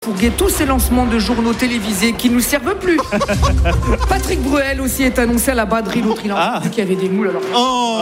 refourguer tous ces lancements de journaux télévisés qui ne nous servent plus. Patrick Bruel aussi est annoncé à la braderie. L'autre, il a vu qu'il y avait des moules. Alors... Oh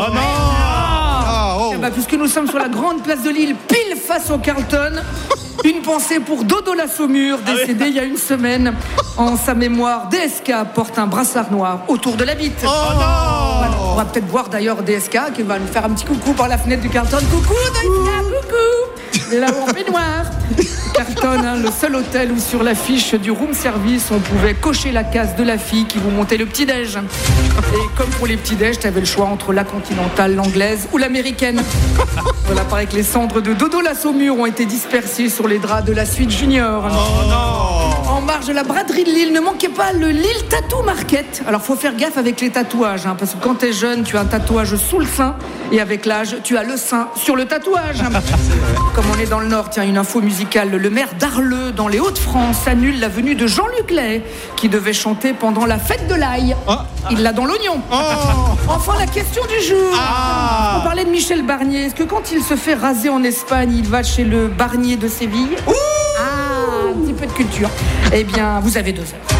non. Puisque nous sommes sur la grande place de Lille, pile face au Carlton, une pensée pour Dodo la Saumure, décédé il y a une semaine. En sa mémoire, DSK porte un brassard noir autour de la bite. Voilà, on va peut-être voir d'ailleurs DSK qui va nous faire un petit coucou par la fenêtre du Carlton. Coucou DSK, coucou. Il est là en peignoir. Carlton, le seul hôtel où sur l'affiche du room service on pouvait cocher la case de la fille qui vous montait le petit-déj. Et comme pour les petits-déj, t'avais le choix entre la continentale, l'anglaise ou l'américaine. Voilà, paraît que les cendres de Dodo la Saumure ont été dispersées sur les draps de la suite junior. Oh non. En marge de la braderie de Lille, ne manquez pas le Lille Tattoo Market. Alors faut faire gaffe avec les tatouages, parce que quand t'es jeune, tu as un tatouage sous le sein, et avec l'âge, tu as le sein sur le tatouage. Comme on est dans le Nord, tiens, une info musicale. Le maire d'Arleux, dans les Hauts-de-France, annule la venue de Jean-Luc Lay, qui devait chanter pendant la fête de l'ail. Il l'a dans l'oignon. Enfin, la question du jour. On parlait de Michel Barnier. Est-ce que quand il se fait raser en Espagne, il va chez le Barnier de Séville ? Un petit peu de culture. Eh bien, vous avez 2 heures.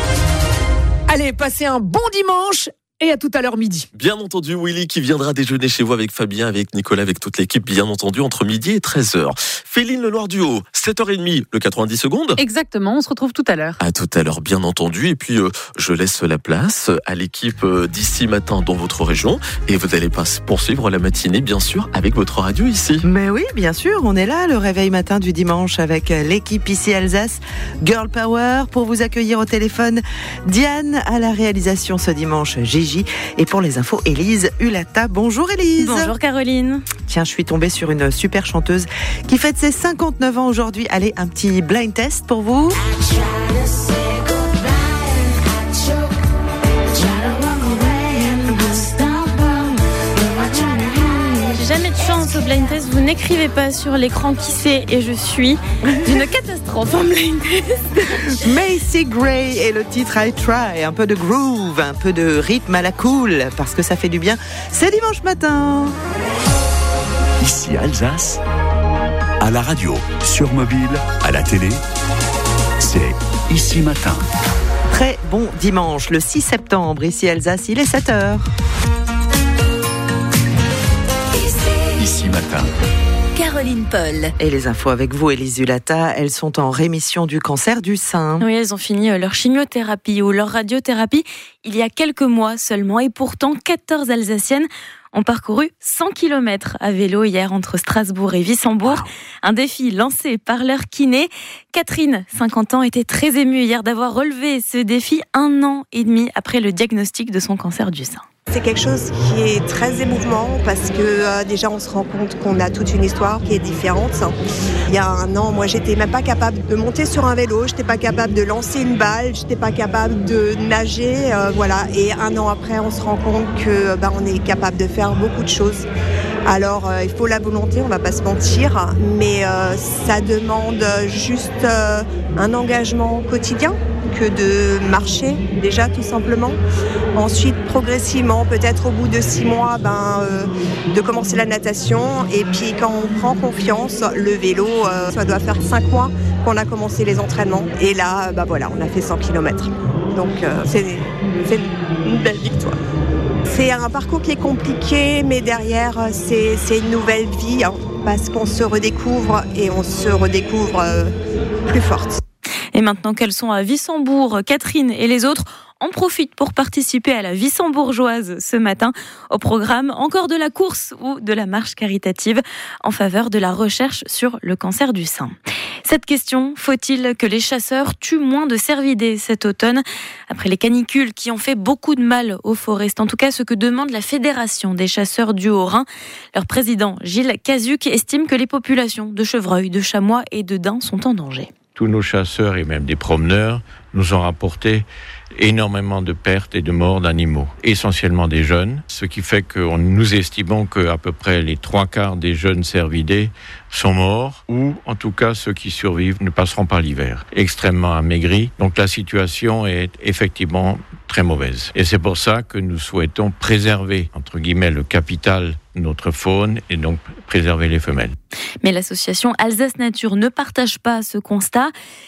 Allez, passez un bon dimanche. Et à tout à l'heure midi. Bien entendu, Willy qui viendra déjeuner chez vous avec Fabien, avec Nicolas, avec toute l'équipe, bien entendu, entre midi et 13h. Féline Le Noir du Haut, 7h30, le 90 secondes. Exactement, on se retrouve tout à l'heure. À tout à l'heure, bien entendu. Et puis, je laisse la place à l'équipe d'ici matin dans votre région. Et vous allez poursuivre la matinée, bien sûr, avec votre radio ici. Mais oui, bien sûr, on est là, le réveil matin du dimanche avec l'équipe ici Alsace. Girl Power, pour vous accueillir au téléphone. Diane à la réalisation ce dimanche, Gigi. Et pour les infos, Élise Hulata. Bonjour Élise. Bonjour Caroline. Tiens, je suis tombée sur une super chanteuse qui fête ses 59 ans aujourd'hui. Allez, un petit blind test pour vous. Jamais de chance au blind test, vous n'écrivez pas sur l'écran qui c'est et je suis d'une catastrophe en blind test. Macy Gray et le titre I Try, un peu de groove, un peu de rythme à la cool, parce que ça fait du bien. C'est dimanche matin. Ici Alsace, à la radio, sur mobile, à la télé, c'est Ici Matin. Très bon dimanche, le 6 septembre, ici Alsace, il est 7h. Ici Matin. Caroline Paul. Et les infos avec vous, Élise Hulata, elles sont en rémission du cancer du sein. Oui, elles ont fini leur chimiothérapie ou leur radiothérapie il y a quelques mois seulement. Et pourtant, 14 Alsaciennes ont parcouru 100 km à vélo hier entre Strasbourg et Wissembourg. Wow. Un défi lancé par leur kiné. Catherine, 50 ans, était très émue hier d'avoir relevé ce défi 1 an et demi après le diagnostic de son cancer du sein. C'est quelque chose qui est très émouvant parce que déjà on se rend compte qu'on a toute une histoire qui est différente. Il y a 1 an, moi j'étais même pas capable de monter sur un vélo, j'étais pas capable de lancer une balle, j'étais pas capable de nager, voilà. Et 1 an après, on se rend compte que on est capable de faire beaucoup de choses. Alors il faut la volonté, on va pas se mentir, mais ça demande juste un engagement quotidien que de marcher déjà tout simplement. Ensuite progressivement, peut-être au bout de 6 mois, de commencer la natation. Et puis quand on prend confiance, le vélo, ça doit faire 5 mois qu'on a commencé les entraînements. Et là, voilà, on a fait 100 km. Donc c'est une belle victoire. C'est un parcours qui est compliqué, mais derrière, c'est une nouvelle vie, parce qu'on se redécouvre et on se redécouvre plus forte. Et maintenant qu'elles sont à Wissembourg, Catherine et les autres en profitent pour participer à la Wissembourgeoise ce matin. Au programme, encore de la course ou de la marche caritative en faveur de la recherche sur le cancer du sein. Cette question, faut-il que les chasseurs tuent moins de cervidés cet automne ? Après les canicules qui ont fait beaucoup de mal aux forêts, c'est en tout cas ce que demande la Fédération des chasseurs du Haut-Rhin. Leur président, Gilles Cazuc, estime que les populations de chevreuils, de chamois et de daims sont en danger. Tous nos chasseurs et même des promeneurs nous ont rapporté énormément de pertes et de morts d'animaux, essentiellement des jeunes, ce qui fait que nous estimons qu'à peu près les 3/4 des jeunes cervidés sont morts, ou en tout cas ceux qui survivent ne passeront pas l'hiver, extrêmement amaigris. Donc la situation est effectivement très mauvaise. Et c'est pour ça que nous souhaitons préserver, entre guillemets, le capital de notre faune et donc préserver les femelles. Mais l'association Alsace Nature ne partage pas ce constat.